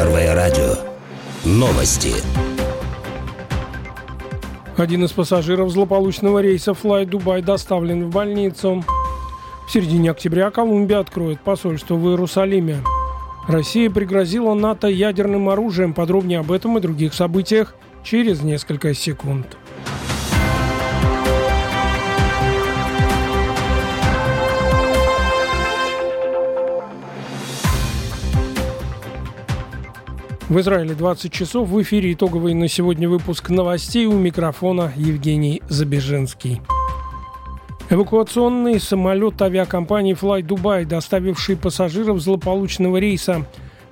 Первое радио. Новости. Один из пассажиров злополучного рейса Fly Dubai доставлен в больницу. В середине октября Колумбия откроет посольство в Иерусалиме. Россия пригрозила НАТО ядерным оружием. Подробнее об этом и других событиях через несколько секунд. В Израиле 20 часов. В эфире итоговый на сегодня выпуск новостей. У микрофона Евгений Забежинский. Эвакуационный самолет авиакомпании Fly Dubai, доставивший пассажиров злополучного рейса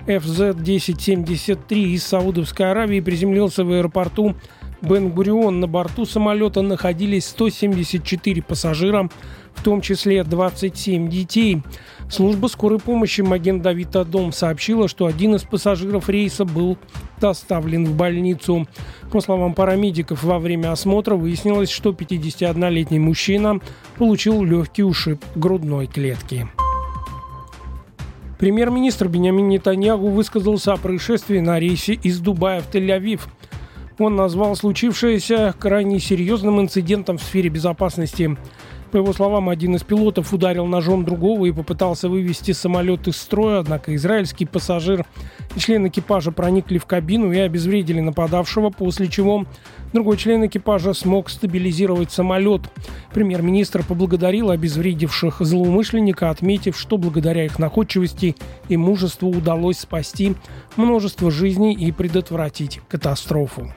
FZ-1073 из Саудовской Аравии, приземлился в аэропорту Бен-Гурион. На борту самолета находились 174 пассажира, в том числе 27 детей. Служба скорой помощи Маген-Давид Адом сообщила, что один из пассажиров рейса был доставлен в больницу. По словам парамедиков, во время осмотра выяснилось, что 51-летний мужчина получил легкий ушиб грудной клетки. Премьер-министр Биньямин Нетаньяху высказался о происшествии на рейсе из Дубая в Тель-Авив. Он назвал случившееся крайне серьезным инцидентом в сфере безопасности. По его словам, один из пилотов ударил ножом другого и попытался вывести самолет из строя, однако израильский пассажир и член экипажа проникли в кабину и обезвредили нападавшего, после чего другой член экипажа смог стабилизировать самолет. Премьер-министр поблагодарил обезвредивших злоумышленника, отметив, что благодаря их находчивости и мужеству удалось спасти множество жизней и предотвратить катастрофу.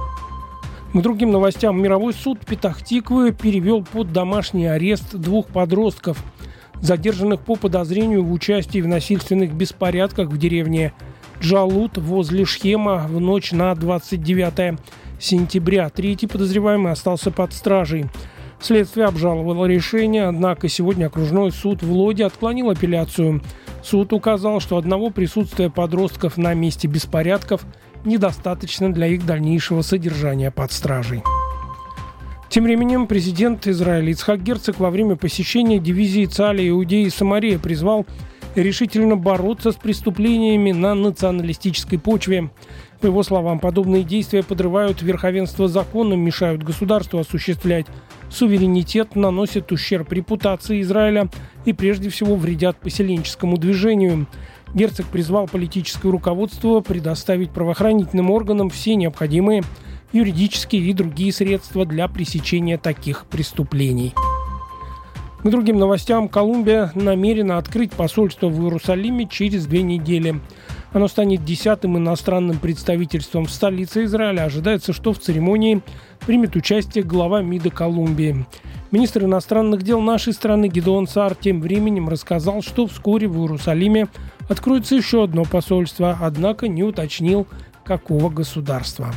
К другим новостям. Мировой суд Петах-Тиквы перевел под домашний арест двух подростков, задержанных по подозрению в участии в насильственных беспорядках в деревне Джалут возле Шхема в ночь на 29 сентября. Третий подозреваемый остался под стражей. Следствие обжаловало решение, однако сегодня окружной суд в Лоде отклонил апелляцию. Суд указал, что одного присутствия подростков на месте беспорядков недостаточно для их дальнейшего содержания под стражей. Тем временем президент Израиля Ицхак Герцог во время посещения дивизии Цааля Иудеи и Самария призвал решительно бороться с преступлениями на националистической почве. По его словам, подобные действия подрывают верховенство закона, мешают государству осуществлять суверенитет, наносят ущерб репутации Израиля и прежде всего вредят поселенческому движению. Герцог призвал политическое руководство предоставить правоохранительным органам все необходимые юридические и другие средства для пресечения таких преступлений. К другим новостям. Колумбия намерена открыть посольство в Иерусалиме через 2 недели. Оно станет 10-м иностранным представительством в столице Израиля. Ожидается, что в церемонии примет участие глава МИДа Колумбии. Министр иностранных дел нашей страны Гидеон Саар тем временем рассказал, что вскоре в Иерусалиме откроется еще одно посольство, однако не уточнил, какого государства.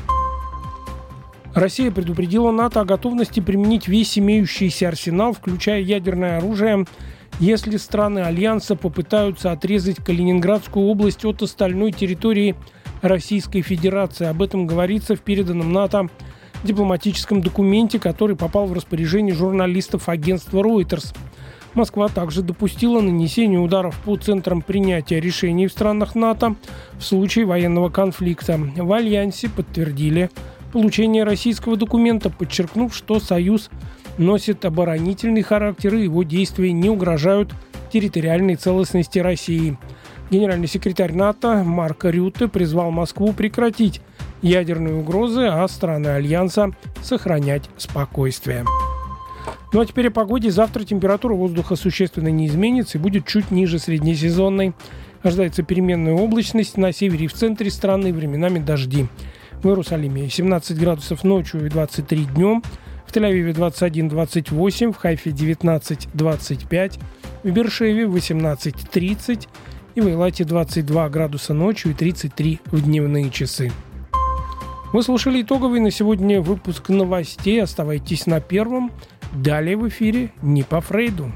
Россия предупредила НАТО о готовности применить весь имеющийся арсенал, включая ядерное оружие, если страны Альянса попытаются отрезать Калининградскую область от остальной территории Российской Федерации. Об этом говорится в переданном НАТО дипломатическом документе, который попал в распоряжение журналистов агентства Reuters. Москва также допустила нанесение ударов по центрам принятия решений в странах НАТО в случае военного конфликта. В Альянсе подтвердили получение российского документа, подчеркнув, что Союз носит оборонительный характер и его действия не угрожают территориальной целостности России. Генеральный секретарь НАТО Марк Рютте призвал Москву прекратить ядерные угрозы, а страны Альянса сохранять спокойствие. Ну а теперь о погоде. Завтра температура воздуха существенно не изменится и будет чуть ниже среднесезонной. Ожидается переменная облачность на севере и в центре страны, временами дожди. В Иерусалиме 17 градусов ночью и 23 днем, в Тель-Авиве 21-28, в Хайфе 19-25, в Бершеве 18-30 и в Эйлате 22 градуса ночью и 33 в дневные часы. Вы слушали итоговый на сегодня выпуск новостей. Оставайтесь на первом. Далее в эфире «Не по Фрейду».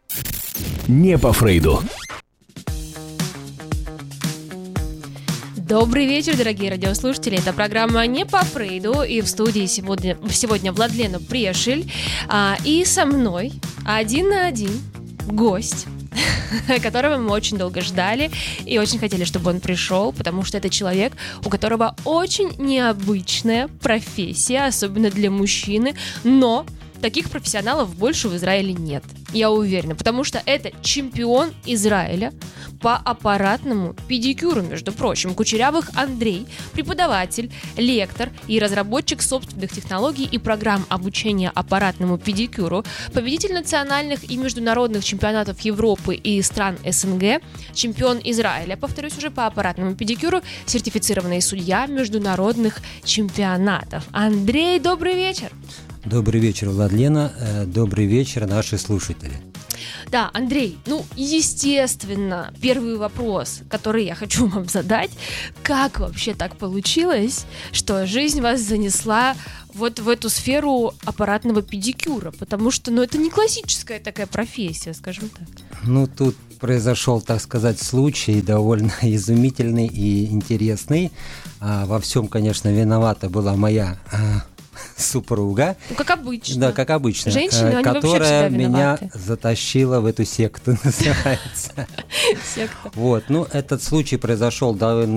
«Не по Фрейду». Добрый вечер, дорогие радиослушатели. Это программа «Не по Фрейду». И в студии сегодня Владлена Прешель. И со мной один на один гость, которого мы очень долго ждали и очень хотели, чтобы он пришел, потому что это человек, у которого очень необычная профессия, особенно для мужчины, но таких профессионалов больше в Израиле нет, я уверена, потому что это чемпион Израиля по аппаратному педикюру, между прочим. Кучерявых Андрей, преподаватель, лектор и разработчик собственных технологий и программ обучения аппаратному педикюру, победитель национальных и международных чемпионатов Европы и стран СНГ, чемпион Израиля, повторюсь уже, по аппаратному педикюру, сертифицированный судья международных чемпионатов. Андрей, добрый вечер! Добрый вечер, Владлена. Добрый вечер, наши слушатели. Да, Андрей, естественно, первый вопрос, который я хочу вам задать: как вообще так получилось, что жизнь вас занесла вот в эту сферу аппаратного педикюра? Потому что, это не классическая такая профессия, скажем так. Тут произошел, так сказать, случай довольно изумительный и интересный. Во всем, конечно, виновата была моя супруга. Как обычно. Да, как обычно. Женщины, они которая вообще меня затащила в эту секту, называется. Секта. Этот случай произошел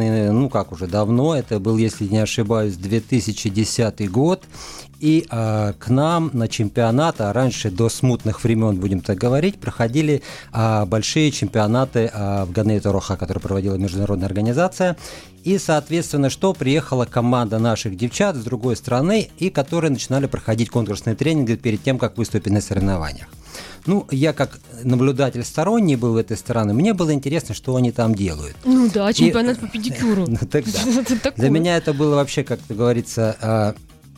давно. Это был, если не ошибаюсь, 2010 год. И к нам на чемпионаты, раньше до смутных времен, будем так говорить, проходили большие чемпионаты в Ганей-Тороха, которые проводила международная организация. И, соответственно, приехала команда наших девчат с другой стороны, и которые начинали проходить конкурсные тренинги перед тем, как выступить на соревнованиях. Я как наблюдатель сторонний был в этой стороне, мне было интересно, что они там делают. Чемпионат по педикюру. Для меня это было вообще, как говорится,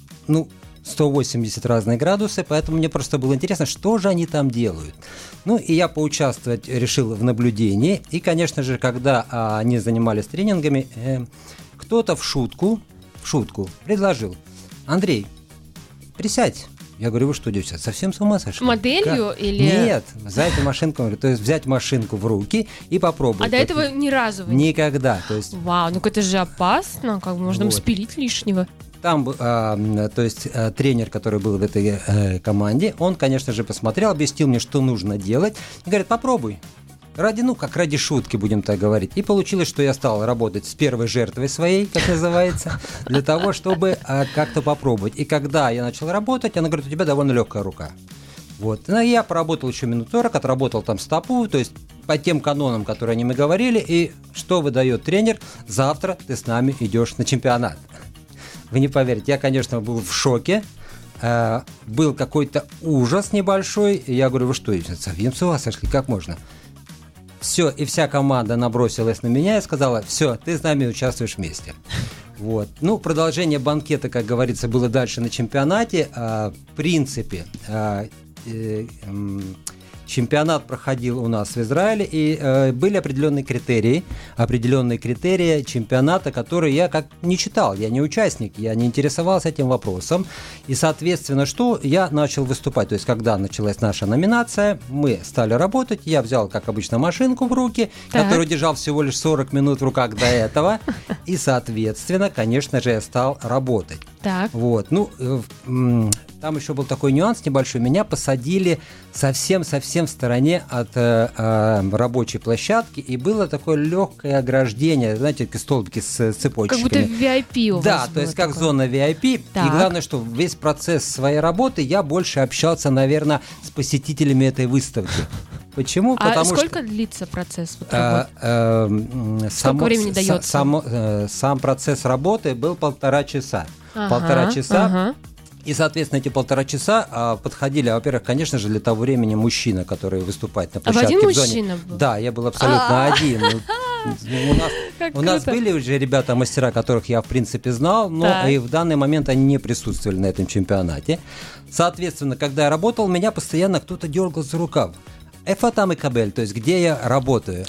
180 разные градусы, поэтому мне просто было интересно, что же они там делают. И я поучаствовать решил в наблюдении. И, конечно же, когда они занимались тренингами, кто-то в шутку предложил: Андрей, присядь. Я говорю: вы что, девчата, совсем с ума сошли? Моделью или... Нет, взять машинку, то есть взять машинку в руки и попробовать. А до этого ни разу? Никогда. Вау, это же опасно, можно спилить лишнего. Там, тренер, который был в этой команде, он, конечно же, посмотрел, объяснил мне, что нужно делать, и говорит: попробуй. Ради шутки, будем так говорить. И получилось, что я стал работать с первой жертвой своей, как называется, для того, чтобы как-то попробовать. И когда я начал работать, она говорит: у тебя довольно легкая рука. Я поработал еще минут 40, отработал там стопу, то есть по тем канонам, которые они мне говорили, и что выдает тренер: завтра ты с нами идешь на чемпионат. Вы не поверите, я, конечно, был в шоке, был какой-то ужас небольшой. Я говорю: вы что, совсем с ума сошли, как можно? Все, и вся команда набросилась на меня и сказала: все, ты с нами участвуешь вместе. Продолжение банкета, как говорится, было дальше на чемпионате. В принципе, чемпионат проходил у нас в Израиле, и были определенные критерии чемпионата, которые я как не читал, я не участник, я не интересовался этим вопросом. И, соответственно, я начал выступать. То есть, когда началась наша номинация, мы стали работать, я взял, как обычно, машинку в руки, которую держал всего лишь 40 минут в руках до этого, и, соответственно, конечно же, я стал работать. Так. Там еще был такой нюанс небольшой. Меня посадили совсем в стороне от рабочей площадки, и было такое легкое ограждение, знаете, такие столбики с цепочками. Как будто VIP у вас. Да, то есть как зона VIP. Так. И главное, что весь процесс своей работы я больше общался, наверное, с посетителями этой выставки. Почему? Сколько длится процесс работы? Сколько времени дается? Сам процесс работы был 1,5 часа. Полтора часа. И, соответственно, эти 1,5 часа подходили, во-первых, конечно же, для того времени мужчина, который выступает на площадке в зоне. Мужчина был? Да, я был абсолютно один. У нас были уже ребята-мастера, которых я, в принципе, знал, но и в данный момент они не присутствовали на этом чемпионате. Соответственно, когда я работал, меня постоянно кто-то дергал за рукав. Эфа там и кабель, то есть где я работаю,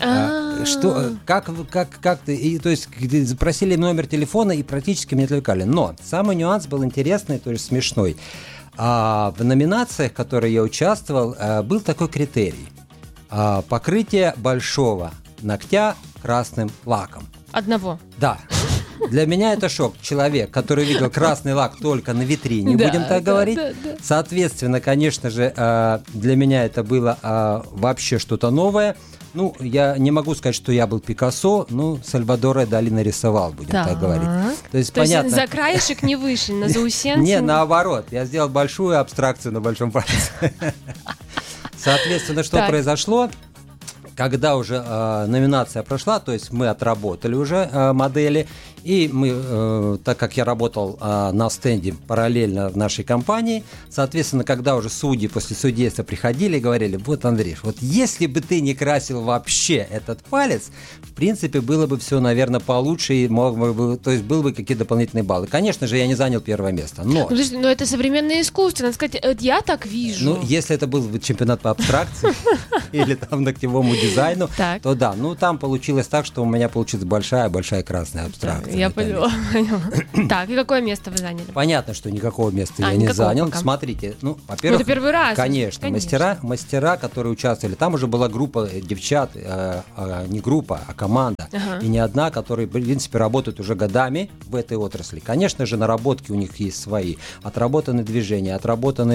как ты, и, то есть запросили номер телефона и практически меня отвлекали. Но самый нюанс был интересный, то есть смешной. В номинациях, в которых я участвовал, был такой критерий: покрытие большого ногтя красным лаком. Одного? Да. Для меня это шок. Человек, который видел красный лак только на витрине, будем так говорить. Да. Соответственно, конечно же, для меня это было вообще что-то новое. Ну, я не могу сказать, что я был Пикассо, но Сальвадора Дали нарисовал, будем так говорить. То есть понятно. За краешек не вышли, на заусенцы? Не, наоборот. Я сделал большую абстракцию на большом пальце. Соответственно, что произошло? Когда уже номинация прошла, то есть мы отработали уже модели, и мы, так как я работал на стенде параллельно в нашей компании, соответственно, когда уже судьи после судейства приходили и говорили: вот, Андрей, вот если бы ты не красил вообще этот палец, в принципе, было бы все, наверное, получше, и то есть были бы какие-то дополнительные баллы. Конечно же, я не занял первое место, но... Подожди, но это современное искусство, надо сказать, я так вижу. Ну, если это был чемпионат по абстракции или там ногтевому дизайну, то да, ну там получилось так, что у меня получилась большая красная абстракция. Я поняла. Так, и какое место вы заняли? Понятно, что никакого места я не занял. Пока. Смотрите, ну, во-первых, это первый раз. Конечно. Мастера, которые участвовали, там уже была группа девчат, не группа, а команда, и не одна, которые, в принципе, работают уже годами в этой отрасли. Конечно же, наработки у них есть свои, отработаны движения, отработаны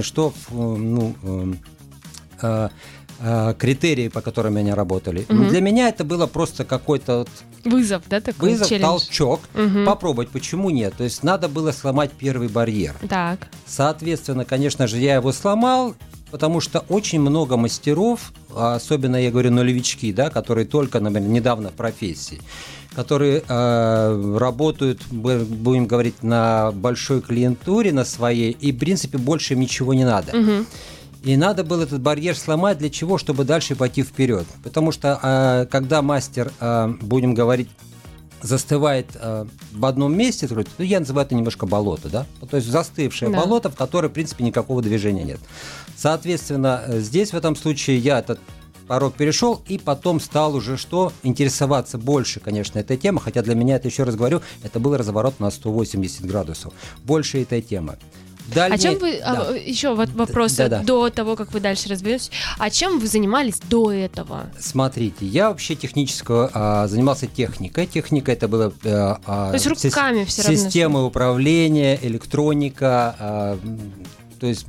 критерии, по которым они работали. Для меня это было просто какой-то вызов, да, такой? Вызов, челлендж. толчок. Попробовать, почему нет? То есть надо было сломать первый барьер. Так. Соответственно, конечно же, я его сломал, потому что очень много мастеров, особенно, я говорю, нулевички, да, которые только, например, недавно в профессии, которые работают, будем говорить, на большой клиентуре, на своей, и, в принципе, больше им ничего не надо. И надо было этот барьер сломать для чего? Чтобы дальше пойти вперед. Потому что когда мастер, будем говорить, застывает в одном месте, то я называю это немножко болото, да? То есть застывшее болото, в которое, в принципе, никакого движения нет. Соответственно, здесь в этом случае я этот порог перешел и потом стал уже интересоваться больше, конечно, этой темой, хотя для меня, это еще раз говорю, это был разворот на 180 градусов. Больше этой темы. Дальше, чем вы, еще вот вопрос до того, как вы дальше разберетесь, а чем вы занимались до этого? Смотрите, я вообще занимался техникой. Техника это было то есть руками все равно. Системы управления, электроника, то есть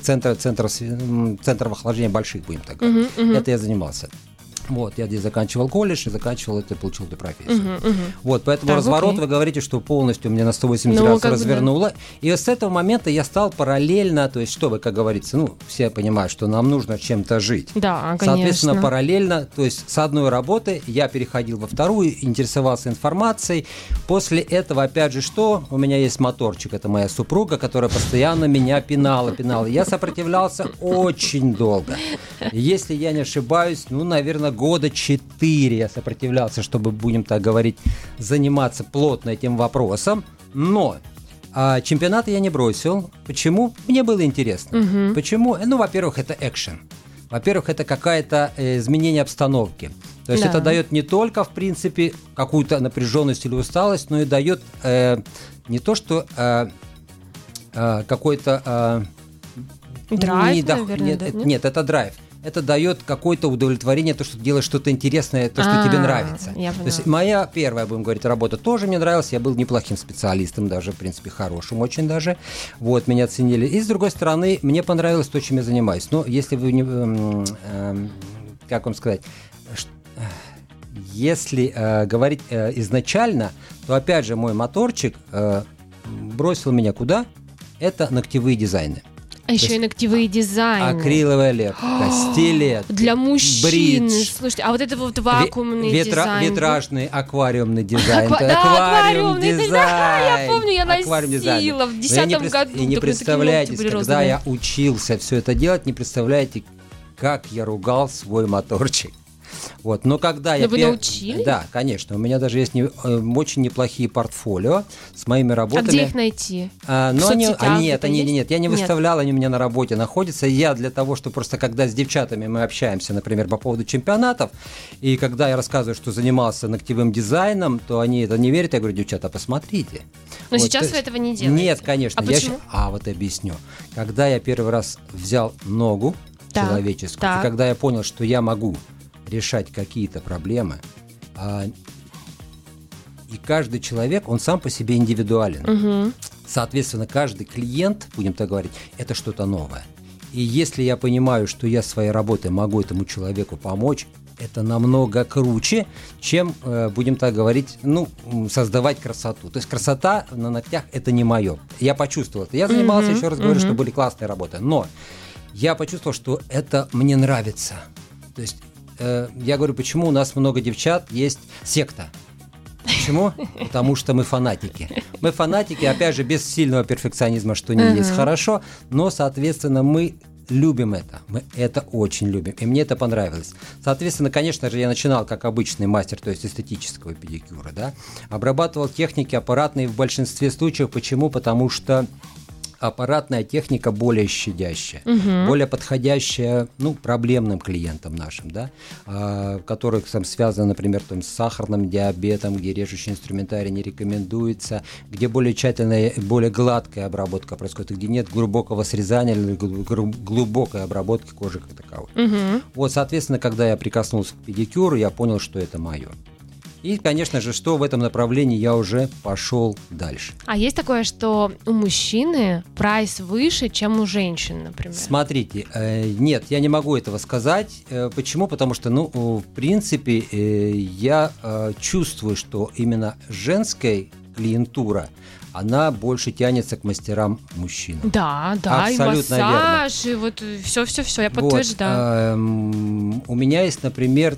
центров охлаждения больших, будем так говорить. Это я занимался. Вот, я здесь заканчивал колледж и получил эту профессию. Вот, поэтому разворот, вы говорите, что полностью мне на 180 градусов развернуло. И с этого момента я стал параллельно, то есть, чтобы, как говорится, все понимают, что нам нужно чем-то жить. Да, конечно. Соответственно, параллельно, то есть с одной работы я переходил во вторую, интересовался информацией. После этого, опять же, у меня есть моторчик, это моя супруга, которая постоянно меня пинала. Я сопротивлялся очень долго. Если я не ошибаюсь, наверное, года 4 я сопротивлялся, чтобы, будем так говорить, заниматься плотно этим вопросом. Но чемпионаты я не бросил. Почему? Мне было интересно. Почему? Во-первых, это экшен. Во-первых, это какое-то изменение обстановки. То есть это дает не только, в принципе, какую-то напряженность или усталость, но и дает не то, что какой-то... драйв, наверное, нет, это драйв. Это дает какое-то удовлетворение, то, что ты делаешь что-то интересное, то, что тебе нравится. То есть моя первая, будем говорить, работа тоже мне нравилась. Я был неплохим специалистом, даже, в принципе, хорошим очень даже. Вот, меня оценили. И, с другой стороны, мне понравилось то, чем я занимаюсь. Но если вы не... как вам сказать... Если говорить изначально, то, опять же, мой моторчик бросил меня куда? Это ногтевые дизайны. А еще и ногтевые дизайны. Акриловая лепка, стилет, для мужчин. Бридж. Слушайте, а вот это вот вакуумный дизайн. Витражный, аквариумный дизайн. Аквариумный дизайн. Я помню, я носила в 10-м году. И не представляете, когда я учился все это делать, не представляете, как я ругал свой моторчик. Вот, но когда я... вы научились? Да, конечно. У меня даже есть очень неплохие портфолио с моими работами. А где их найти? Нет, я не выставлял, они у меня на работе находятся. Я для того, что просто когда с девчатами мы общаемся, например, по поводу чемпионатов, и когда я рассказываю, что занимался ногтевым дизайном, то они это не верят. Я говорю: девчата, посмотрите. Но сейчас вы этого не делаете? Нет, конечно. А почему? Вот объясню. Когда я первый раз взял ногу человеческую, и когда я понял, что я могу решать какие-то проблемы, И каждый человек, он сам по себе индивидуален. Соответственно, каждый клиент, будем так говорить, это что-то новое. И если я понимаю, что я своей работой могу этому человеку помочь, это намного круче, чем, будем так говорить, создавать красоту. То есть красота на ногтях – это не мое. Я почувствовал это. Я занимался, еще раз говорю, что были классные работы. Но я почувствовал, что это мне нравится. То есть я говорю, почему у нас много девчат, есть секта. Почему? Потому что мы фанатики. Мы фанатики, опять же, без сильного перфекционизма, что не есть хорошо, но, соответственно, мы любим это. Мы это очень любим. И мне это понравилось. Соответственно, конечно же, я начинал как обычный мастер, то есть эстетического педикюра, да. Обрабатывал техники аппаратные в большинстве случаев. Почему? Потому что аппаратная техника более щадящая, более подходящая, проблемным клиентам нашим, да, которых там связано, например, с сахарным диабетом, где режущий инструментарий не рекомендуется, где более тщательная, более гладкая обработка происходит, где нет глубокого срезания или глубокой обработки кожи как таковой. Вот, соответственно, когда я прикоснулся к педикюру, я понял, что это мое. И, конечно же, что в этом направлении я уже пошел дальше. А есть такое, что у мужчины прайс выше, чем у женщин, например? Смотрите, нет, я не могу этого сказать. Почему? Потому что, в принципе, я чувствую, что именно женская клиентура, она больше тянется к мастерам мужчин. Да, абсолютно и массаж, верно. И вот все, я подтверждаю. У меня есть, например,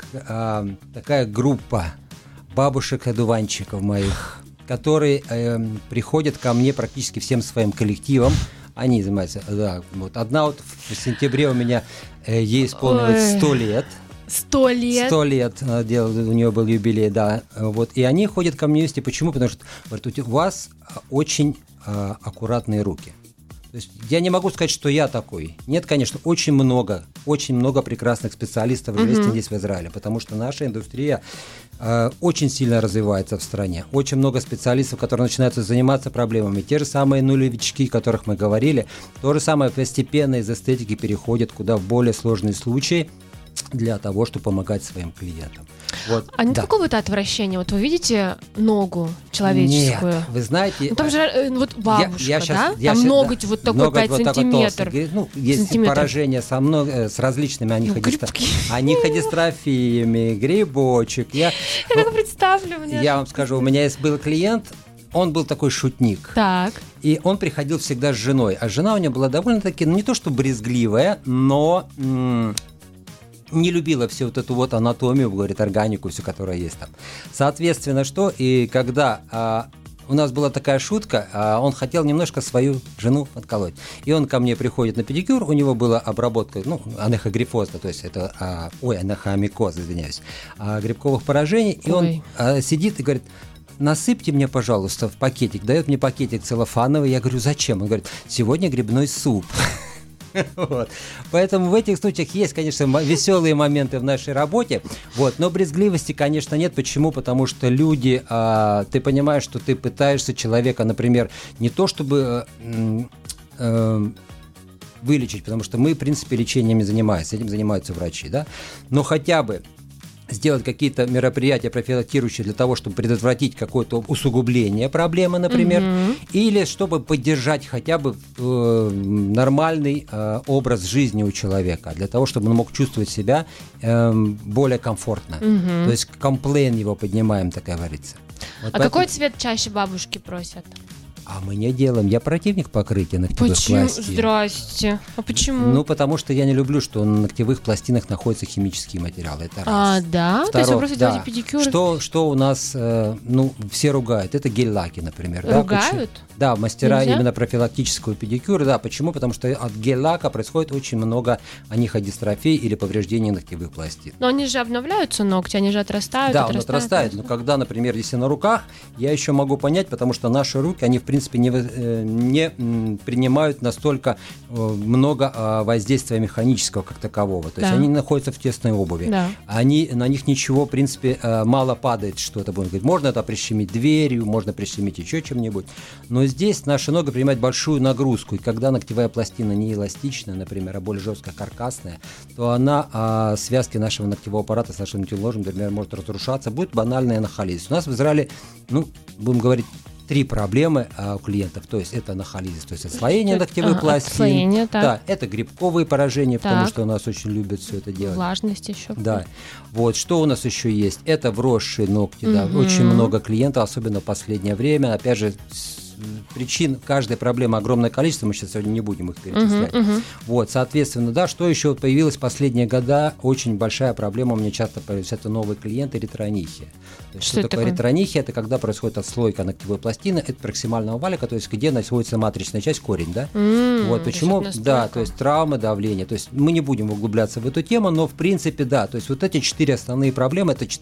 такая группа бабушек-одуванчиков моих, которые приходят ко мне практически всем своим коллективом. Они занимаются, одна в сентябре у меня ей исполнилось 100 лет. 100 лет? 100 лет у нее был юбилей, да. И они ходят ко мне вместе. Почему? Потому что, говорят, у вас очень аккуратные руки. То есть я не могу сказать, что я такой. Нет, конечно, очень много прекрасных специалистов есть здесь, в Израиле, потому что наша индустрия очень сильно развивается в стране. Очень много специалистов, которые начинают заниматься проблемами. Те же самые нулевички, о которых мы говорили, то же самое постепенно из эстетики переходят куда в более сложные случаи для того, чтобы помогать своим клиентам. А нет какого-то отвращения? Вот вы видите ногу человеческую? Нет, вы знаете... там же бабушка, там ноготь вот такой 5 сантиметров. Есть поражения с различными анихидистрофиями, грибочек. Я как представлю мне. Я вам скажу, у меня был клиент, он был такой шутник. Так. И он приходил всегда с женой. А жена у него была довольно-таки, не то что брезгливая, но... не любила всю эту анатомию, говорит, органику, всю, которая есть там. Соответственно, и когда у нас была такая шутка, он хотел немножко свою жену подколоть. И он ко мне приходит на педикюр, у него была обработка, анехогрифоза, то есть это, анехоамикоза, извиняюсь, грибковых поражений. И он сидит и говорит: насыпьте мне, пожалуйста, в пакетик. Дает мне пакетик целлофановый. Я говорю: зачем? Он говорит: сегодня грибной суп. Поэтому в этих случаях есть, конечно, веселые моменты в нашей работе, но брезгливости, конечно, нет. Почему? Потому что люди, ты понимаешь, что ты пытаешься человека, например, не то чтобы вылечить, потому что мы, в принципе, лечением не занимаемся, этим занимаются врачи, да, но хотя бы сделать какие-то мероприятия профилактирующие для того, чтобы предотвратить какое-то усугубление проблемы, например, или чтобы поддержать хотя бы нормальный образ жизни у человека, для того, чтобы он мог чувствовать себя более комфортно. То есть комплейн его поднимаем, так говорится. Какой цвет чаще бабушки просят? А мы не делаем. Я противник покрытия ногтевых пластин. Здрасте. А почему? Потому что я не люблю, что на ногтевых пластинах находятся химические материалы. Это раз. Да? Второе, то есть вы просто делаете педикюр? Что у нас, все ругают. Это гель-лаки, например. Ругают? Да, мастера именно профилактического педикюра. Да, почему? Потому что от гель-лака происходит очень много анихидистрофии или повреждений ногтевых пластин. Но они же обновляются, ногти, они же отрастают. Да, он отрастает. Но когда, например, если на руках, я еще могу понять, потому что наши руки, они в принципе, не принимают настолько много воздействия механического как такового. То есть они находятся в тесной обуви. Да. На них ничего, в принципе, мало падает, что-то будет говорить. Можно это прищемить дверью, можно прищемить еще чем-нибудь. Но здесь наша нога принимает большую нагрузку. И когда ногтевая пластина не эластичная, например, а более жесткая, каркасная, то она связки нашего ногтевого аппарата с нашим ногтеложем, например, может разрушаться. Будет банальная анахолизис. У нас в Израиле, будем говорить, 3 проблемы у клиентов. То есть это анахолизис, то есть отслоение ногтевых пластин. Да, это грибковые поражения, потому что у нас очень любят все это делать. Влажность еще. Да. Вот, что у нас еще есть? Это вросшие ногти. Да. Очень много клиентов, особенно в последнее время. Опять же, причин каждой проблемы огромное количество, мы сейчас сегодня не будем их перечислять. Вот, соответственно, да, что еще появилось в последние года, очень большая проблема у меня часто появляется, это новые клиенты ретронихия. Что такое ретронихия? Это когда происходит отслойка ногтевой пластины, это проксимального валика, то есть где находится матричная часть, корень, да? Вот почему, да, то есть травмы, давление, то есть мы не будем углубляться в эту тему, но в принципе, да, то есть вот эти 4 основные проблемы, это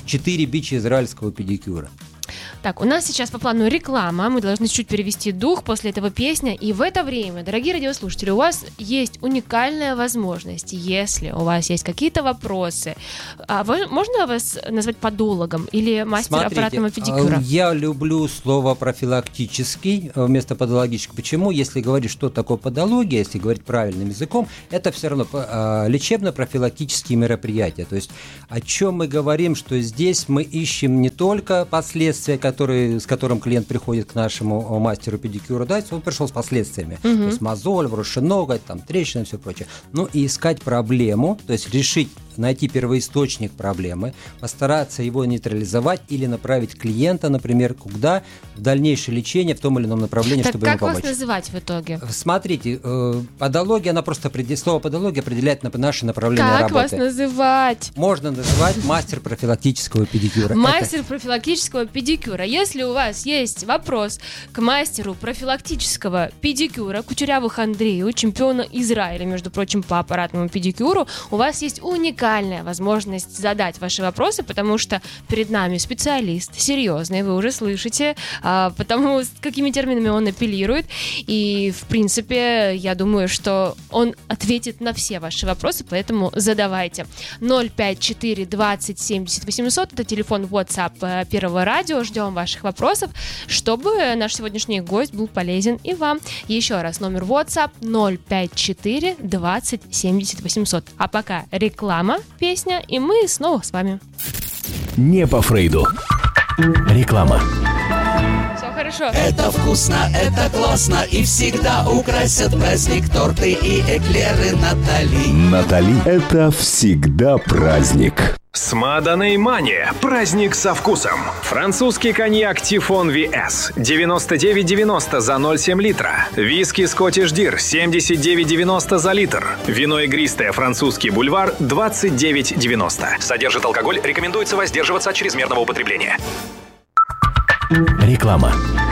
4 бича израильского педикюра. Так, у нас сейчас по плану реклама, мы должны чуть-чуть перевести дух, после этого песня, и в это время, дорогие радиослушатели, у вас есть уникальная возможность, если у вас есть какие-то вопросы, можно вас назвать подологом или мастером аппаратного педикюра? Я люблю слово профилактический вместо подологический. Почему? Если говорить, что такое подология, если говорить правильным языком, это все равно лечебно-профилактические мероприятия. То есть о чем мы говорим, что здесь мы ищем не только последствия, с которым клиент приходит к нашему мастеру педикюра, да, он пришел с последствиями, то есть мозоль, вросший ноготь, там, трещина и все прочее. Ну и искать проблему, то есть найти первоисточник проблемы, постараться его нейтрализовать или направить клиента, например, куда в дальнейшее лечение в том или ином направлении, так чтобы ему помочь. Как вас называть в итоге? Смотрите, подология, она просто слово подология определяет наше направление как работы. Как вас называть? Можно называть мастер профилактического педикюра. Мастер профилактического педикюра. Если у вас есть вопрос к мастеру профилактического педикюра, Кучерявых Андрею, чемпиона Израиля, между прочим, по аппаратному педикюру, у вас есть уникальная возможность задать ваши вопросы, потому что перед нами специалист серьезный, вы уже слышите, потому с какими терминами он апеллирует, и в принципе, я думаю, что он ответит на все ваши вопросы, поэтому задавайте. 054 20 70 800, это телефон WhatsApp Первого радио, ждем ваших вопросов, чтобы наш сегодняшний гость был полезен и вам. Еще раз, номер WhatsApp 054 20 70 800. А пока реклама, песня, и мы снова с вами. Не по Фрейду. Реклама. Все хорошо. Это вкусно, это классно и всегда украсят праздник торты и эклеры Натали. Натали – это всегда праздник. Смаданей Мания. Праздник со вкусом. Французский коньяк Тифон VS 99,90 за 0,7 литра. Виски Скоттиш Дир 79,90 за литр. Вино игристое французский бульвар 29,90. Содержит алкоголь, рекомендуется воздерживаться от чрезмерного употребления. Реклама.